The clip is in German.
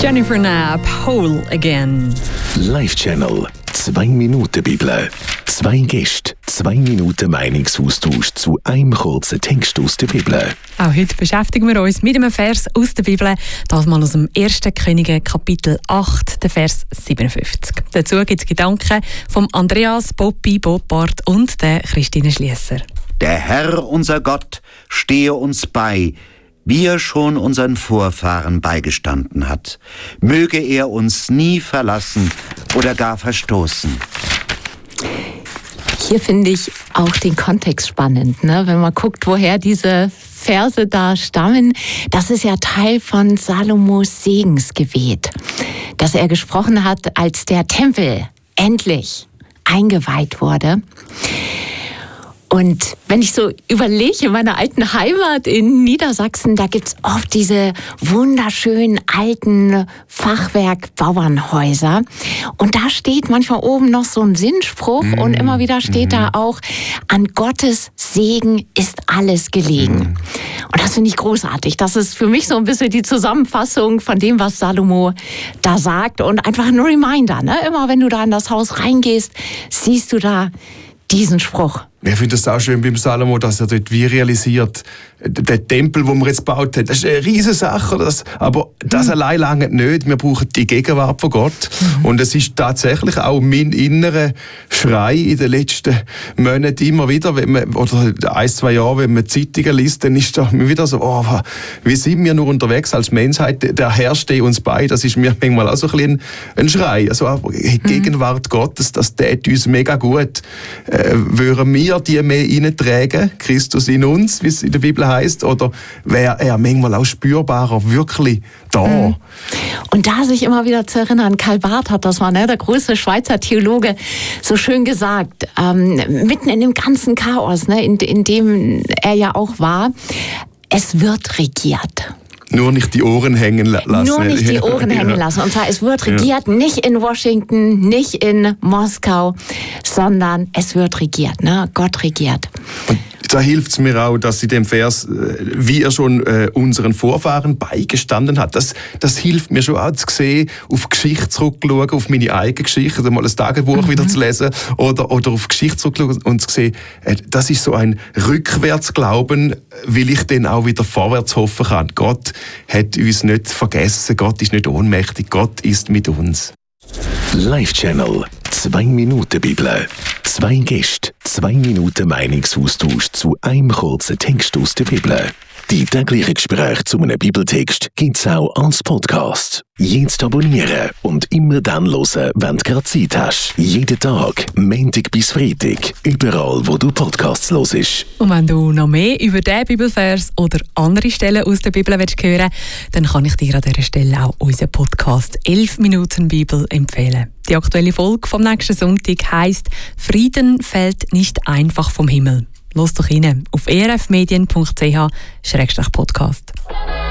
Jennifer Knapp, Whole Again. Live-Channel, 2 Minuten Bibel. 2 Gäste, 2 Minuten Meinungsaustausch zu einem kurzen Text aus der Bibel. Auch heute beschäftigen wir uns mit einem Vers aus der Bibel, das mal aus dem 1. Könige Kapitel 8, der Vers 57. Dazu gibt es Gedanken von Andreas Boppi Boppard und der Christine Schliesser. Der Herr, unser Gott, stehe uns bei, wie er schon unseren Vorfahren beigestanden hat. Möge er uns nie verlassen oder gar verstoßen. Hier finde ich auch den Kontext spannend, ne? Wenn man guckt, woher diese Verse da stammen. Das ist ja Teil von Salomos Segensgebet, das er gesprochen hat, als der Tempel endlich eingeweiht wurde. Und wenn ich so überlege, in meiner alten Heimat in Niedersachsen, da gibt's oft diese wunderschönen alten Fachwerk-Bauernhäuser. Und da steht manchmal oben noch so ein Sinnspruch und immer wieder steht da auch, an Gottes Segen ist alles gelegen. Und das finde ich großartig. Das ist für mich so ein bisschen die Zusammenfassung von dem, was Salomo da sagt. Und einfach ein Reminder, ne? Immer wenn du da in das Haus reingehst, siehst du da diesen Spruch. Ich finde es auch schön beim Salomo, dass er dort wie realisiert, der Tempel, den wir jetzt gebaut haben, das ist eine riesige Sache, aber das allein lange nicht. Wir brauchen die Gegenwart von Gott. Und es ist tatsächlich auch mein innerer Schrei in den letzten Monaten immer wieder, wenn man, oder 1-2 Jahre, wenn man Zeitungen liest, dann ist da wieder so, wie sind wir nur unterwegs als Menschheit, der Herr steht uns bei. Das ist mir manchmal auch so ein bisschen ein Schrei. Also die Gegenwart Gottes, das tät uns mega gut. Würden wir die mehr reintragen, Christus in uns, wie es in der Bibel heißt, oder wäre er manchmal auch spürbarer wirklich da? Und da sich immer wieder zu erinnern, Karl Barth hat das mal, ne, der große Schweizer Theologe, so schön gesagt, mitten in dem ganzen Chaos, ne, in dem er ja auch war, es wird regiert. Nur nicht die Ohren hängen lassen. Nur nicht die Ohren hängen lassen. Und zwar, es wird regiert, nicht in Washington, nicht in Moskau, sondern es wird regiert. Ne? Gott regiert. Und da hilft es mir auch, dass in dem Vers, wie er schon unseren Vorfahren beigestanden hat, das hilft mir schon auch zu sehen, auf Geschichte zurückzuschauen, auf meine eigene Geschichte, oder mal ein Tagebuch wieder zu lesen, oder auf Geschichte zurückzuschauen und zu sehen, das ist so ein Rückwärtsglauben, weil ich dann auch wieder vorwärts hoffen kann. Gott hat uns nicht vergessen, Gott ist nicht ohnmächtig, Gott ist mit uns. Live-Channel, 2 Minuten Bibel. 2 Gäste, 2 Minuten Meinungsaustausch zu einem kurzen Text aus der Bibel. Die täglichen Gespräche zu einem Bibeltext gibt es auch als Podcast. Jetzt abonnieren und immer dann hören, wenn du gerade Zeit hast. Jeden Tag, Montag bis Freitag, überall wo du Podcasts hörst. Und wenn du noch mehr über diesen Bibelvers oder andere Stellen aus der Bibel hören willst, dann kann ich dir an dieser Stelle auch unseren Podcast 11 Minuten Bibel empfehlen. Die aktuelle Folge vom nächsten Sonntag heisst «Frieden fällt nicht einfach vom Himmel». Los doch rein auf erfmedien.ch/podcast.